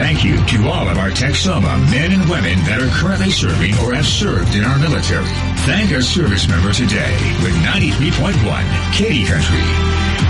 Thank you to all of our Texoma men and women that are currently serving or have served in our military. Thank a service member today with 93.1 Katy Country.